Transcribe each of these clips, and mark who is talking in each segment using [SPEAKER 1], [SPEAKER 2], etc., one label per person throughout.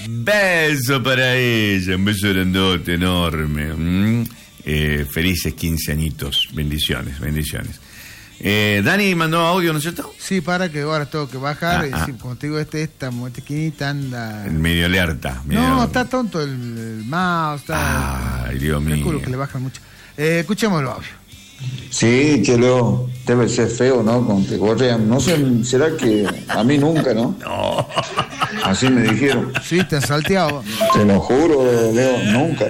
[SPEAKER 1] Beso para ella, un beso grandote, enorme. Felices 15 añitos. Bendiciones. Dani mandó audio, ¿no es cierto?
[SPEAKER 2] Sí, para que ahora tengo que bajar. Sí, como te digo, esta esquinita anda...
[SPEAKER 1] Medio alerta.
[SPEAKER 2] No, está tonto el mouse.
[SPEAKER 1] Ay, Dios mío.
[SPEAKER 2] Calculo que le bajan mucho. Escuchemos el audio.
[SPEAKER 3] Sí, Chelo, debe ser feo, ¿no? Con que gorrean. No sé, será que a mí nunca, ¿no?
[SPEAKER 1] No.
[SPEAKER 3] Así me dijeron.
[SPEAKER 2] Sí, te han salteado.
[SPEAKER 3] Te lo juro, Leo, nunca.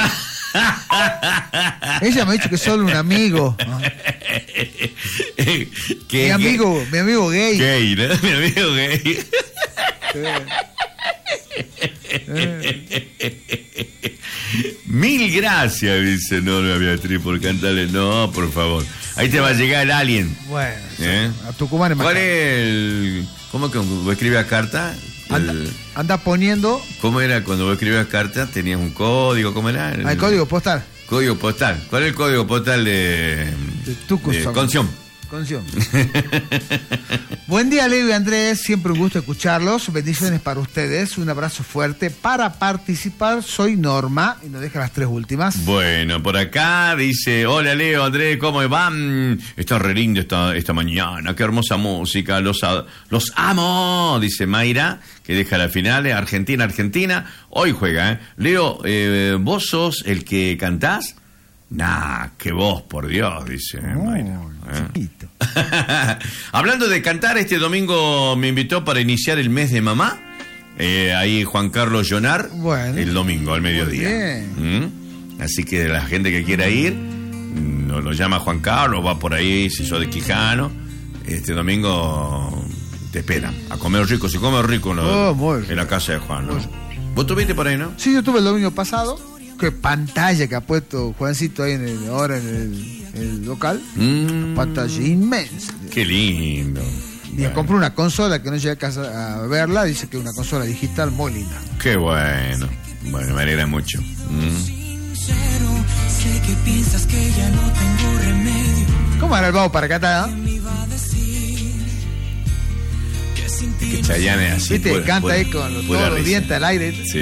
[SPEAKER 2] Ella me ha dicho que es solo un amigo. Mi amigo gay.
[SPEAKER 1] Gay, ¿no? Mi amigo gay. Mil gracias, dice Norma Beatriz, por cantarle. No, por favor. Ahí te va a llegar el alien.
[SPEAKER 2] Bueno, a Tucumán es más.
[SPEAKER 1] ¿Cuál es el...? ¿Cómo que vos escribías carta?
[SPEAKER 2] Anda poniendo...
[SPEAKER 1] ¿Cómo era cuando vos escribías carta? ¿Tenías un código? ¿Cómo era?
[SPEAKER 2] El código postal.
[SPEAKER 1] Código postal. ¿Cuál es el código postal de Conción?
[SPEAKER 2] Buen día, Leo y Andrés, siempre un gusto escucharlos. Bendiciones para ustedes, un abrazo fuerte. Para participar soy Norma y nos deja las 3 últimas.
[SPEAKER 1] Bueno, por acá dice: hola Leo, Andrés, ¿cómo van? Está re lindo esta mañana, qué hermosa música, los amo, dice Mayra, que deja la final. Argentina, hoy juega, Leo, ¿vos sos el que cantás? Nah, qué voz, por Dios, dice Mayra.
[SPEAKER 2] Chiquito.
[SPEAKER 1] Hablando de cantar, este domingo me invitó para iniciar el mes de mamá. Ahí Juan Carlos Llonar, bueno, el domingo al mediodía. Así que la gente que quiera ir, nos lo llama Juan Carlos, va por ahí, si sos de Quijano. Este domingo te esperan a comer rico, se come rico en la casa de Juan, ¿no? ¿Vos estuviste por ahí, no?
[SPEAKER 2] Sí, yo estuve el domingo pasado. Qué pantalla que ha puesto Juancito ahí en el local. Pantalla inmensa.
[SPEAKER 1] Qué lindo.
[SPEAKER 2] Y compró una consola que no llegué a casa a verla. Dice que es una consola digital muy linda.
[SPEAKER 1] Qué bueno. Bueno, me alegra mucho.
[SPEAKER 2] ¿Cómo era el bajo para Cata?
[SPEAKER 1] Que Chayanne es así.
[SPEAKER 2] Viste, canta ahí con todos los dientes al aire.
[SPEAKER 1] Sí.